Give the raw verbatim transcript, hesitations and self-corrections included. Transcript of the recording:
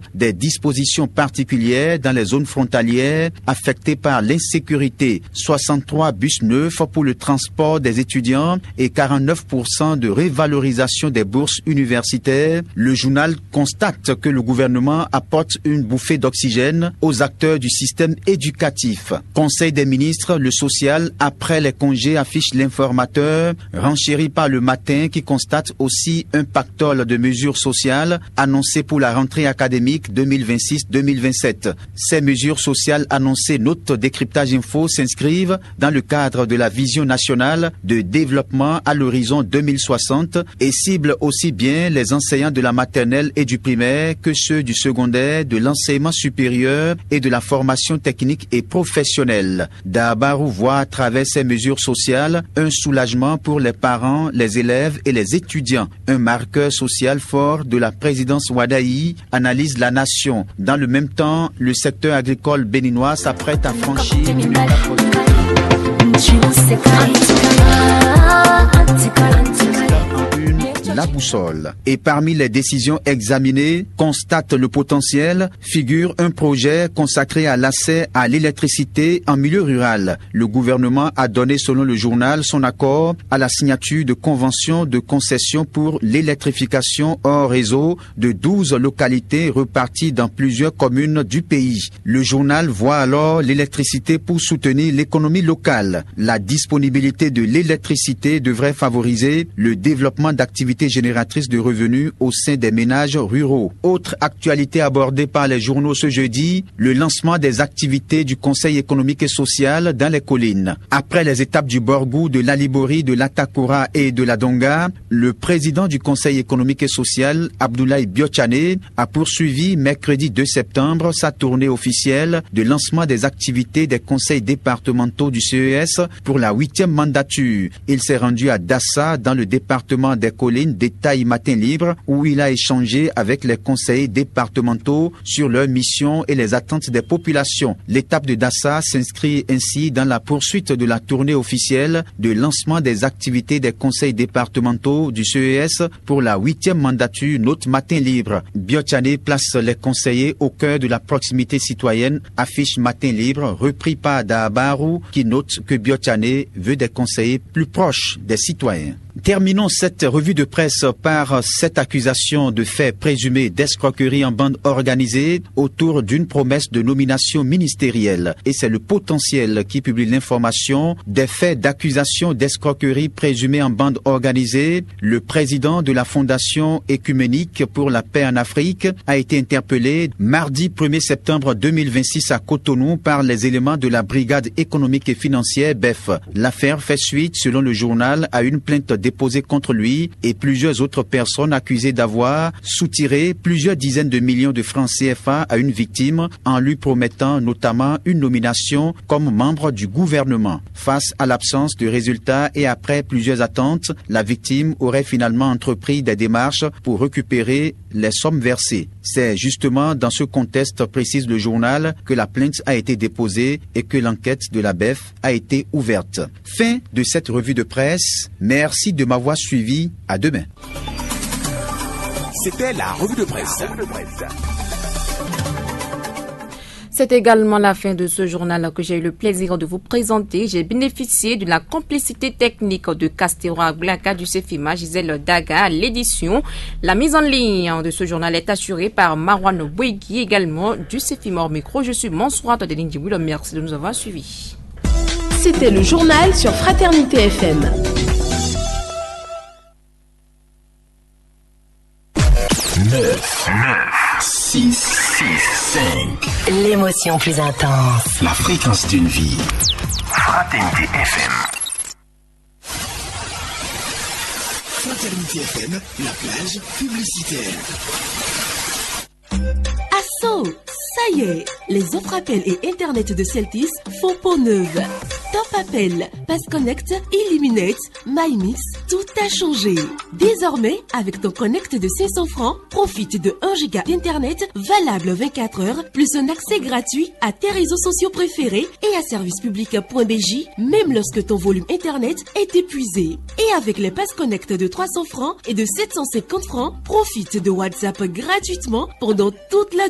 des dispositions particulières dans les zones frontalières affectées par l'insécurité. soixante-trois bus neufs pour le transport des étudiants et quarante-neuf pour cent de révalorisation des bourses universitaires. Le journal constate que le gouvernement apporte une bouffée d'oxygène aux acteurs du système éducatif. Conseil des ministres, le social, après les congés, affiche l'informateur, renchéri par le matin qui constate aussi un pactole de mesures sociales annoncées pour la rentrée académique deux mille vingt-six deux mille vingt-sept. Ces mesures sociales annoncées, note décryptage info, s'inscrivent dans le cadre de la vision nationale de développement à l'horizon deux mille soixante et ciblent aussi bien les enseignants de la maternelle et du primaire que ceux du secondaire, de l'enseignement supérieur et de la formation technique et professionnelle. Dabarou voit à travers ces mesures sociales un soulagement pour les parents, les élèves et les étudiants. Un marqueur social fort de la présidence Wadaï, analyse la nation. Dans le même temps, le secteur agricole béninois s'apprête à franchir une étape. La boussole. Et parmi les décisions examinées, constate le potentiel, figure un projet consacré à l'accès à l'électricité en milieu rural. Le gouvernement a donné, selon le journal, son accord à la signature de conventions de concession pour l'électrification hors réseau de douze localités reparties dans plusieurs communes du pays. Le journal voit alors l'électricité pour soutenir l'économie locale. La disponibilité de l'électricité devrait favoriser le développement d'activités génératrices de revenus au sein des ménages ruraux. Autre actualité abordée par les journaux ce jeudi, le lancement des activités du Conseil économique et social dans les collines. Après les étapes du Borgou, de l'Alibori, de l'Atakura et de la Donga, le président du Conseil économique et social, Abdoulaye Biotchane, a poursuivi mercredi deux septembre sa tournée officielle de lancement des activités des conseils départementaux du C E S pour la huitième mandature. Il s'est rendu à Dassa, dans le département des collines, détail Matin Libre, où il a échangé avec les conseillers départementaux sur leurs missions et les attentes des populations. L'étape de Dassa s'inscrit ainsi dans la poursuite de la tournée officielle de lancement des activités des conseils départementaux du C E S pour la huitième mandature, note Matin Libre. Biotchane place les conseillers au cœur de la proximité citoyenne, affiche Matin Libre, repris par Dabarou, qui note que Biotchane veut des conseillers plus proches des citoyens. Terminons cette revue de presse par cette accusation de faits présumés d'escroquerie en bande organisée autour d'une promesse de nomination ministérielle. Et c'est le Potentiel qui publie l'information des faits d'accusation d'escroquerie présumée en bande organisée. Le président de la Fondation écuménique pour la paix en Afrique a été interpellé mardi premier septembre deux mille vingt-six à Cotonou par les éléments de la brigade économique et financière B E F. L'affaire fait suite, selon le journal, à une plainte déposée contre lui et plusieurs autres personnes accusées d'avoir soutiré plusieurs dizaines de millions de francs C F A à une victime en lui promettant notamment une nomination comme membre du gouvernement. Face à l'absence de résultats et après plusieurs attentes, la victime aurait finalement entrepris des démarches pour récupérer les sommes versées. C'est justement dans ce contexte, précise le journal, que la plainte a été déposée et que l'enquête de la B E F a été ouverte. Fin de cette revue de presse. Merci de m'avoir suivi. À demain. C'était la revue de presse. C'est également la fin de ce journal que j'ai eu le plaisir de vous présenter. J'ai bénéficié de la complicité technique de Castero Blaka du Cefima, Gisèle Daga à l'édition. La mise en ligne de ce journal est assurée par Marwan Bouigui, également du Cefima. Au micro, je suis Mansoura Tadendjiboula. Merci de nous avoir suivis. C'était le journal sur Fraternité F M. neuf, neuf, six, six, cinq. L'émotion plus intense. La fréquence d'une vie. Fraternité F M. Fraternité F M, la plage publicitaire. Asso, ça y est, les offres appels et Internet de Celtis font peau neuve. Top appel, Pass Connect, Illuminate, MyMix, tout a changé. Désormais, avec ton Connect de cinq cents francs, profite de un giga d'internet valable vingt-quatre heures, plus un accès gratuit à tes réseaux sociaux préférés et à servicepublic.bj, même lorsque ton volume internet est épuisé. Et avec les Pass Connect de trois cents francs et de sept cent cinquante francs, profite de WhatsApp gratuitement pendant toute la